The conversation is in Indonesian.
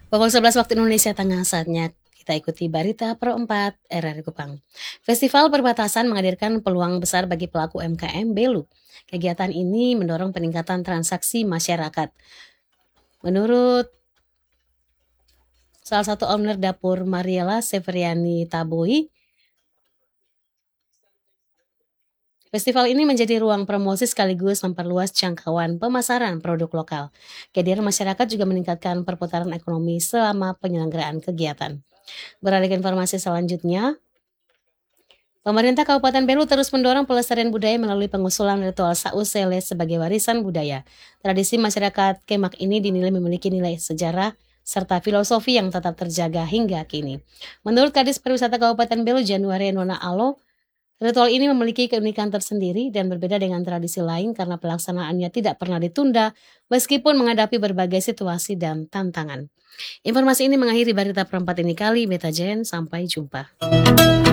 Pukul 11 waktu Indonesia Tengah, saatnya kita ikuti Barita Pro 4 RRI Kupang. Festival perbatasan menghadirkan peluang besar bagi pelaku UMKM Belu. Kegiatan ini mendorong peningkatan transaksi masyarakat. Menurut salah satu owner dapur Mariela Severiani Taboi, festival ini menjadi ruang promosi sekaligus memperluas jangkauan pemasaran produk lokal. Kehadiran masyarakat juga meningkatkan perputaran ekonomi selama penyelenggaraan kegiatan. Beralih ke informasi selanjutnya, pemerintah Kabupaten Belu terus mendorong pelestarian budaya melalui pengusulan ritual Sausele sebagai warisan budaya. Tradisi masyarakat Kemak ini dinilai memiliki nilai sejarah serta filosofi yang tetap terjaga hingga kini. Menurut Kadis Pariwisata Kabupaten Belu Januari Nona Alo, ritual ini memiliki keunikan tersendiri dan berbeda dengan tradisi lain karena pelaksanaannya tidak pernah ditunda meskipun menghadapi berbagai situasi dan tantangan. Informasi ini mengakhiri berita perempat ini kali. Beta Jen, sampai jumpa.